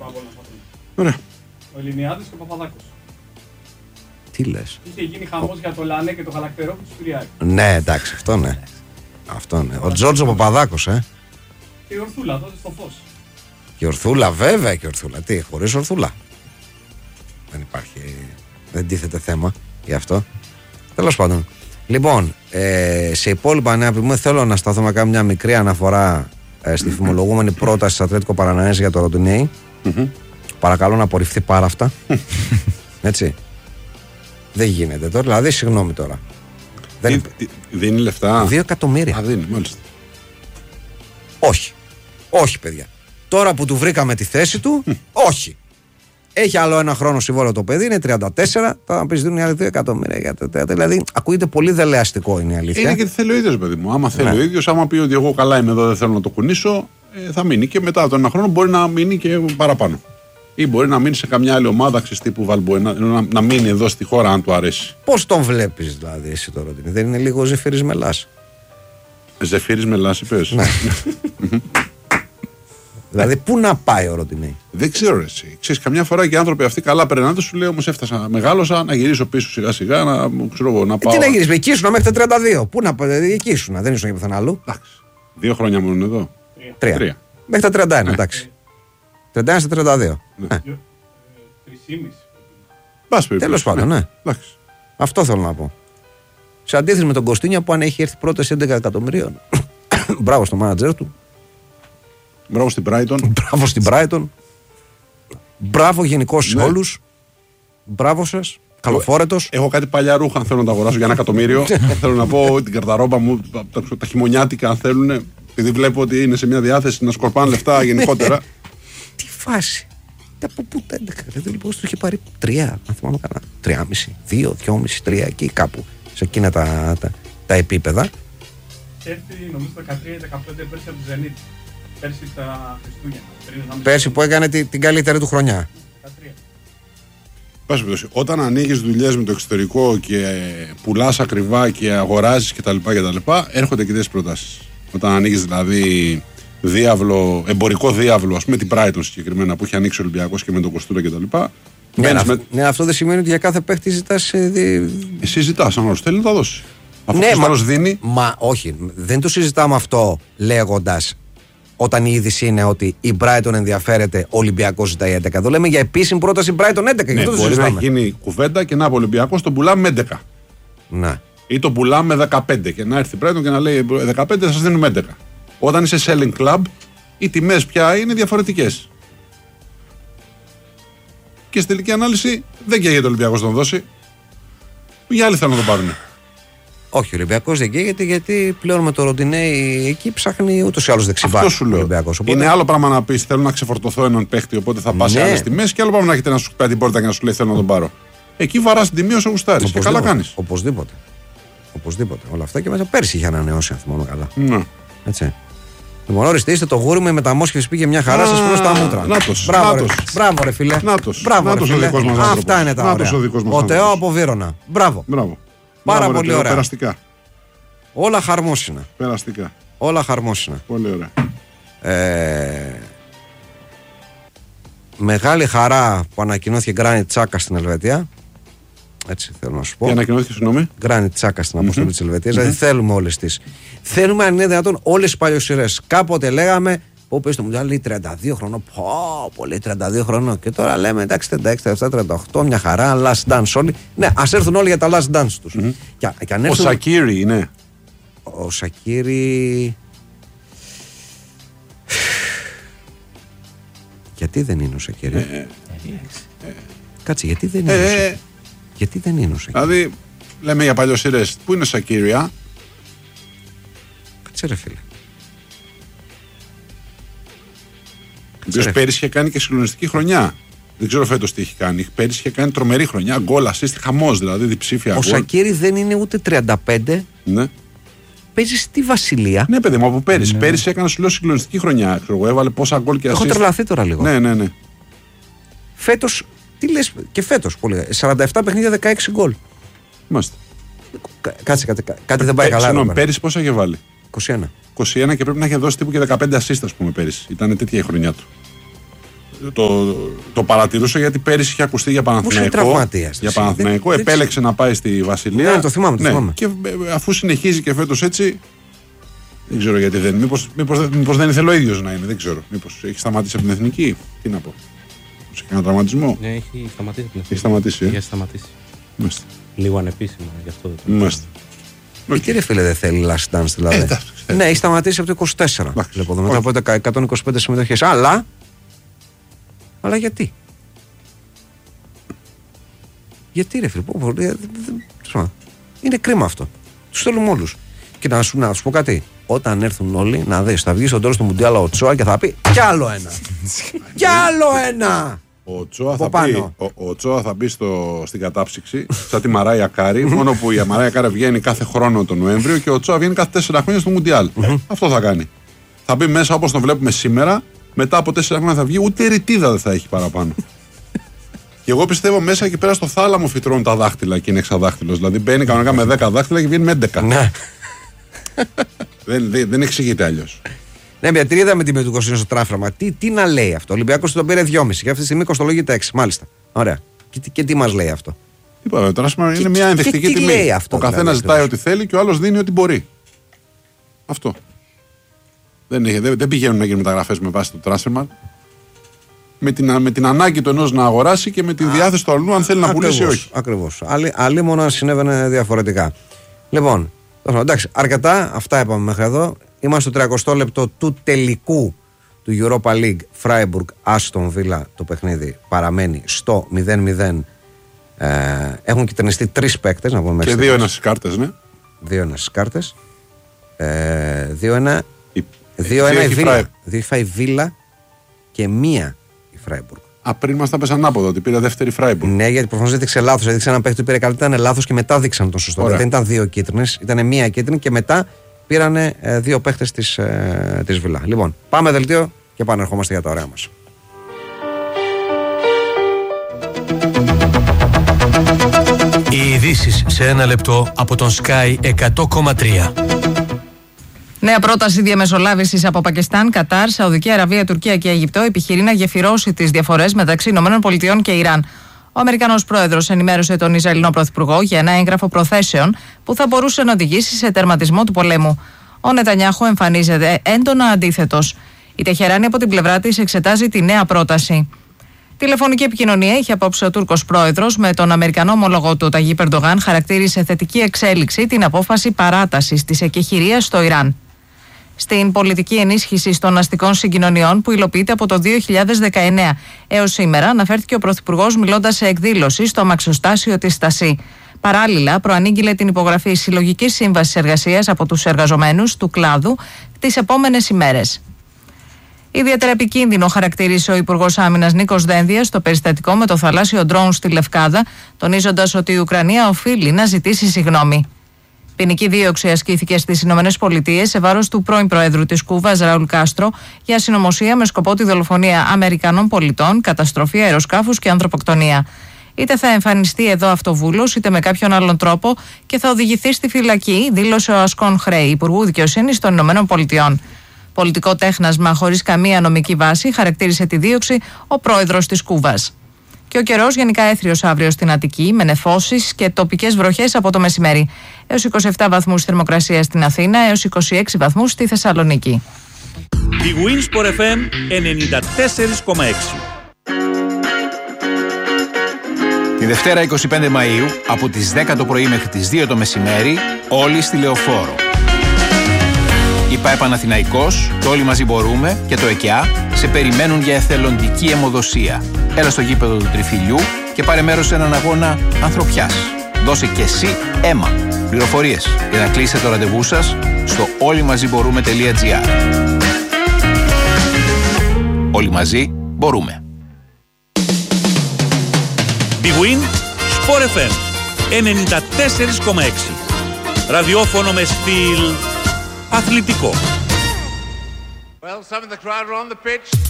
Ωραία. Ο Ελληνιάδης και ο Παπαδάκος. Τι λες? Είχε γίνει χαμός για το Λανέ και το Γαλακτερόπουλο του Σπυριάκη. Ναι, εντάξει, αυτό ναι. Αυτό ναι. Ο Τζόρτζο Παπαδάκος, Και η Ορθούλα τότε στο Φως. Και η Ορθούλα, βέβαια και η Ορθούλα. Τι, χωρίς Ορθούλα. Δεν υπάρχει. Δεν τίθεται θέμα γι' αυτό. Τέλος πάντων. Λοιπόν, σε υπόλοιπα νέα που θέλω να σταθώ να κάνω μια μικρή αναφορά στη φημολογούμενη πρόταση της Ατλέτικο Παραναένse για το Ροντινέι. Παρακαλώ να απορριφθεί πάρα αυτά. Έτσι. Δεν γίνεται τώρα, δηλαδή συγγνώμη τώρα. Δίνει λεφτά. 2 εκατομμύρια. Α, δίνει, μάλιστα. Όχι. Όχι, παιδιά. Τώρα που του βρήκαμε τη θέση του, όχι. Έχει άλλο ένα χρόνο συμβόλαιο το παιδί, είναι 34. Θα πει δίνουν οι άλλοι 2 εκατομμύρια για το θέατρο. Δηλαδή, ακούγεται πολύ δελεαστικό, είναι η αλήθεια. Είναι και τι θέλει ο ίδιος, παιδί μου. Άμα θέλει ο ίδιος, άμα πει ότι εγώ καλά είμαι εδώ, δεν θέλω να το κουνήσω, θα μείνει. Και μετά το ένα χρόνο μπορεί να μείνει και παραπάνω. Ή μπορεί να μείνει σε καμιά άλλη ομάδα, τύπου Βαλμποένα, να μείνει εδώ στη χώρα, αν του αρέσει. Πώς τον βλέπεις, δηλαδή, εσύ τώρα, δεν είναι λίγο Ζεφύρης Μελάς? Ζεφύρης Μελάς, είπες. Ναι. Δηλαδή, πού να πάει ο Ροντινέι? Δεν ξέρω εσύ. Ξέρεις, καμιά φορά και οι άνθρωποι αυτοί καλά περνάνε, σου λέει όμως έφτασα, μεγάλωσα, να γυρίσω πίσω σιγά σιγά, να πάω. Τι να γυρίσει, εκεί ήσουν μέχρι τα 32. Πού να πάει, εκεί ήσουν, δεν ήσουν για πουθενά αλλού. Εντάξει. 2 χρόνια μόνο είναι εδώ. 3. Μέχρι τα 31, εντάξει. 31 στα 32. Ναι. 3,5. Τέλος πάντων, ναι. Εντάξει. Αυτό θέλω να πω. Σε αντίθεση με τον Κωστίνια που αν έχει έρθει πρώτος 11 εκατομμυρίων. Μπράβο στο μάνατζερ του. Μπράβο στην Brighton. Μπράβο στην Brighton. Μπράβο γενικώς σε όλους. Μπράβο σας. Καλοφόρετος. Έχω κάτι παλιά ρούχα αν θέλω να τα αγοράσω για 1 εκατομμύριο. Θέλω να πω την καρταρόμπα μου, τα χειμωνιάτικα αν θέλουν. Επειδή βλέπω ότι είναι σε μια διάθεση να σκορπάνε λεφτά γενικότερα. Τι φάση. Από πού τα 11. Δηλαδή λοιπόν του είχε πάρει 3, αν θυμάμαι καλά. 3,5, 2, 2,5, 3 εκεί κάπου. Σε εκείνα τα επίπεδα. Έρθει νομίζω 13-15 πέρσι από τη Zenit. Πέρσι στα Χριστούγεννα. Πέρσι που έκανε την καλύτερη του χρονιά. 13. Όταν ανοίγεις δουλειές με το εξωτερικό και πουλάς ακριβά και αγοράζεις κτλ. Έρχονται και τέτοιες προτάσεις. Όταν ανοίγεις δηλαδή εμπορικό διάβλο, ας πούμε την Brighton συγκεκριμένα που έχει ανοίξει ο Ολυμπιακός και με τον Κοστούρα κτλ. Ναι, αυτό δεν σημαίνει ότι για κάθε παίχτη ζητάς. Εσύ ζητάς, αν θέλει να τα δώσει. Αφού ναι, ο δίνει. Μα όχι, δεν το συζητάμε αυτό λέγοντας όταν η είδηση είναι ότι η Brighton ενδιαφέρεται, ο Ολυμπιακός ζητάει 11. Εδώ λέμε για επίσημη πρόταση Brighton 11. Ναι, μπορεί να γίνει κουβέντα και να από Ολυμπιακός τον πουλάμε 11. Να. Ή τον πουλάμε 15 και να έρθει η Brighton και να λέει 15 θα σας δίνουμε 11. Όταν είσαι selling club, οι τιμές πια είναι διαφορετικές. Και στη τελική ανάλυση δεν καίγεται ο Ολυμπιακός να τον δώσει. Οι άλλοι θέλουν να τον πάρουν. Όχι, ο Ολυμπιακός δεν καίγεται γιατί πλέον με το Ροντινέι εκεί ψάχνει ούτως ή άλλως δεξιμπάκ. Αυτό σου λέω. Οπότε... Είναι άλλο πράγμα να πεις θέλω να ξεφορτωθώ έναν παίχτη οπότε θα πας σε άλλες τιμές και άλλο πράγμα να έχετε να σου χτυπάει την πόρτα και να σου λέει θέλω να τον πάρω. Εκεί βαράς την τιμή όσο γουστάρεις και καλά κάνεις. Οπωσδήποτε. Όλα αυτά και μέσα πέρσι είχε ανανεώσει, αν θυμάμαι καλά. Ναι. Έτσι. Λοιπόν, ορίστε, είστε το γούρι μου, η μεταμόσχευση πήγε μια χαρά, σας προ τα μούτρα. Μπράβο, ρε φίλε. Νάτος ο δικός μας άνθρωπος. Αυτά είναι τα ωραία. Ο Θεό από Βύρωνα. Μπράβο. Πάρα πολύ ωραία. Περαστικά. Όλα χαρμόσυνα. Περαστικά. Όλα χαρμόσυνα. Πολύ ωραία. Μεγάλη χαρά που ανακοινώθηκε Γκράνιτ Τσάκα στην Ελβετία. Έτσι θέλω να σου πω. Και ανακοινώθηκε, συγγνώμη. Γκράνιτ Τσάκα στην αποστολή της Ελβετίας. Δηλαδή θέλουμε όλες τις. Θέλουμε αν είναι δυνατόν όλες τις παλιοσυρές. Κάποτε λέγαμε. Όπου πες το Μουντιάλ λέει 32 χρονών. Πολύ 32 χρονών. Και τώρα λέμε εντάξει 36, 37, 38. Μια χαρά. Last dance όλοι. Ναι, ας έρθουν όλοι για τα last dance τους. Και αν έρθουν... Ο Σακίρι είναι. Ο Σακίρι. Γιατί δεν είναι ο Σακίρι? Κάτσε, γιατί δεν είναι ο Σακίρι? Γιατί δεν είναι ο Σακίρι? Δηλαδή, λέμε για παλιοσυρές. Πού είναι ο Σακίρι, α? Κάτσε ρε φίλε. Ο οποίος πέρυσι είχε κάνει και συγκλονιστική χρονιά. Δεν ξέρω φέτος τι έχει κάνει. Πέρυσι είχε κάνει τρομερή χρονιά. Γκολ, ασίστη, χαμός δηλαδή, διψήφια. Ο Σακίρι δεν είναι ούτε 35. Ναι. Παίζει στη Βασιλεία. Ναι, παιδί μου, από πέρυσι. Ναι. Πέρυσι έκανε σου λέω συγκλονιστική χρονιά. Ξέρω, έβαλε πόσα γκολ και ασίστη. Έχω τρελαθεί τώρα λίγο. Ναι. Φέτος, τι λες, και φέτος πολύ. 47 παιχνίδια, 16 γκολ. Μάλιστα. Κάτσε, κάτι δεν πάει καλά. Συγγνώμη, πέρυσι πόσα είχε βάλει? 21. 21 και πρέπει να είχε δώσει τύπου και 15 ασίστα, ας πούμε, πέρυσι. Ήταν τέτοια η χρονιά του. το παρατηρούσα γιατί πέρυσι είχε ακουστεί για Παναθηναϊκό. Επέλεξε να πάει στη Βασιλεία. Ναι, το θυμάμαι. Και αφού συνεχίζει και φέτος έτσι. Δεν ξέρω γιατί δεν. Μήπως δεν ήθελε ο ίδιος να είναι. Δεν ξέρω. Μήπως έχει σταματήσει από την εθνική. Τι να πω. Έχει κανένα τραυματισμό. Ναι, έχει σταματήσει από την εθνική. Έχει σταματήσει. Έχει σταματήσει. Μάλιστα. Λίγο ανεπίσημα γι' αυτό. Μάλιστα. Τι ρε φίλε δεν θέλει last dance δηλαδή. Ναι, έχει σταματήσει από το 24. Λοιπόν, μετά από 125 συμμετοχές. Αλλά γιατί. Γιατί ρε φίλε. Είναι κρίμα αυτό. Τους θέλουμε όλους. Και να σου πω κάτι. Όταν έρθουν όλοι να δεις, θα βγει στον τέλος του Μουντιάλ ο Τσόα και θα πει κι άλλο ένα. Κι άλλο ένα. Ο Τσόα θα μπει στην κατάψυξη σαν τη Μαράια Κάρι. Μόνο που η Μαράια Κάρι βγαίνει κάθε χρόνο τον Νοέμβριο και ο Τσόα βγαίνει κάθε 4 χρόνια στο Μουντιάλ. Αυτό θα κάνει. Θα μπει μέσα όπως τον βλέπουμε σήμερα. Μετά από 4 χρόνια θα βγει, ούτε ρητίδα δεν θα έχει παραπάνω. Και εγώ πιστεύω μέσα εκεί πέρα στο θάλαμο φυτρώνουν τα δάχτυλα και είναι εξαδάχτυλος. Δηλαδή μπαίνει κανονικά με 10 δάχτυλα και βγαίνει με 11. Ναι. Δεν εξηγείται αλλιώς. Ναι, μια τρίδα με τη Μετουκοσύνη στο τράφραμα. Τι να λέει αυτό. Ο Ολυμπιακός τον πήρε 2,5 και αυτή τη στιγμή κοστολογείται 6. Μάλιστα. Ωραία. Και τι μας λέει αυτό. Είπαμε, τώρα είναι μια ενδεικτική τιμή. Λέει αυτό, ο καθένας ζητάει ό,τι θέλει και ο άλλος δίνει ό,τι μπορεί. Αυτό. Δεν πηγαίνουν να γίνουν μεταγραφές με βάση το transfer. Με την ανάγκη του ενός να αγοράσει και με τη διάθεση του αλλού αν θέλει να πουλήσει ή όχι. Ακριβώς. Αλλή μόνο συνέβαινε διαφορετικά. Λοιπόν, εντάξει, αρκετά. Αυτά είπαμε μέχρι εδώ. Είμαστε στο 30 λεπτό του τελικού του Europa League. Freiburg Aston Villa, το παιχνίδι παραμένει στο 0-0. Έχουν κυτρινιστεί 3 παίκτες να πούμε. Και 2-1 στις κάρτες, ναι. 2-1 στις κάρτες. 2-1 η Βίλα και 1 η Freiburg. Πριν μας τα πες ανάποδα ότι πήρε δεύτερη Freiburg. Ναι, γιατί προφανώς έδειξε λάθος. Έδειξε έναν παίκτη που πήρε καλύτερα, ήταν λάθος και μετά δείξαν τον σωστό. Δεν ήταν 2 κίτρινες, ήταν 1 κίτρινη και μετά πήρανε 2 παίκτες της Βίλα. Λοιπόν, πάμε δελτίο και πανερχόμαστε για τα ωραία μας. Οι ειδήσεις σε 1 λεπτό από τον Sky 100,3. Νέα πρόταση διαμεσολάβησης από Πακιστάν, Κατάρ, Σαουδική Αραβία, Τουρκία και Αιγυπτό επιχειρεί να γεφυρώσει τις διαφορές μεταξύ ΗΠΑ και Ιράν. Ο Αμερικανός πρόεδρος ενημέρωσε τον Ισραηλινό πρωθυπουργό για ένα έγγραφο προθέσεων που θα μπορούσε να οδηγήσει σε τερματισμό του πολέμου. Ο Νετανιάχου εμφανίζεται έντονα αντίθετος. Η Τεχεράνη από την πλευρά της εξετάζει τη νέα πρόταση. Τηλεφωνική επικοινωνία είχε απόψε ο Τούρκος πρόεδρος με τον Αμερικανό ομολογό του Ταγίπ Ερντογάν, χαρακτήρισε θετική εξέλιξη την απόφαση παράτασης της εκεχηρίας στο Ιράν. Στην πολιτική ενίσχυση των αστικών συγκοινωνιών που υλοποιείται από το 2019 έως σήμερα, αναφέρθηκε ο Πρωθυπουργός μιλώντας σε εκδήλωση στο αμαξοστάσιο της Στασί. Παράλληλα, προανήγγειλε την υπογραφή συλλογικής σύμβασης εργασίας από τους εργαζομένους του κλάδου τις επόμενες ημέρες. Ιδιαίτερα επικίνδυνο χαρακτήρισε ο Υπουργός Άμυνας Νίκος Δένδιας το περιστατικό με το θαλάσσιο ντρόουν στη Λευκάδα, τονίζοντας ότι η Ουκρανία οφείλει να ζητήσει συγγνώμη. Ποινική δίωξη ασκήθηκε στις ΗΠΑ σε βάρος του πρώην Προέδρου της Κούβας, Ραούλ Κάστρο, για συνωμοσία με σκοπό τη δολοφονία Αμερικανών πολιτών, καταστροφή αεροσκάφους και ανθρωποκτονία. Είτε θα εμφανιστεί εδώ αυτοβούλος, είτε με κάποιον άλλον τρόπο και θα οδηγηθεί στη φυλακή, δήλωσε ο Ασκόν Χρέι, Υπουργού Δικαιοσύνης των ΗΠΑ. Πολιτικό τέχνασμα χωρίς καμία νομική βάση, χαρακτήρισε τη δίωξη ο πρόεδρος της Κούβας. Και ο καιρός γενικά έθριος αύριο στην Αττική, με νεφώσεις και τοπικές βροχές από το μεσημέρι. Έως 27 βαθμούς θερμοκρασία στην Αθήνα, έως 26 βαθμούς στη Θεσσαλονίκη. Η Winsport FM 94,6. Τη Δευτέρα 25 Μαΐου, από τις 10 το πρωί μέχρι τις 2 το μεσημέρι, όλοι στη Λεωφόρο. Η ΠΑΕ Παναθηναϊκός, το Όλοι Μαζί Μπορούμε και το ΕΚΙΑ σε περιμένουν για εθελοντική αιμοδοσία. Έλα στο γήπεδο του Τριφυλιού και πάρε μέρος σε έναν αγώνα ανθρωπιάς. Δώσε και εσύ αίμα. Πληροφορίες για να κλείσετε το ραντεβού σας στο όλοιμαζιμπορούμε.gr. Όλοι μαζί μπορούμε. Big Win Sport FM 94,6. Ραδιόφωνο με στυλ αθλητικό. Well, some of the crowd are on the pitch.